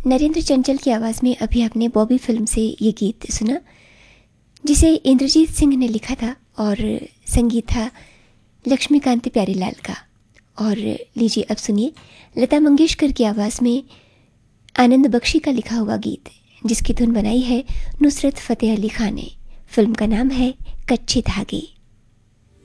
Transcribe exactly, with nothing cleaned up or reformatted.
नरेंद्र चंचल की आवाज़ में अभी आपने बॉबी फिल्म से ये गीत सुना, जिसे इंद्रजीत सिंह ने लिखा था और संगीत था लक्ष्मीकांत प्यारीलाल का। और लीजिए अब सुनिए लता मंगेशकर की आवाज़ में आनंद बख्शी का लिखा हुआ गीत, जिसकी धुन बनाई है नुसरत फ़तेह अली खान ने। फिल्म का नाम है कच्चे धागे।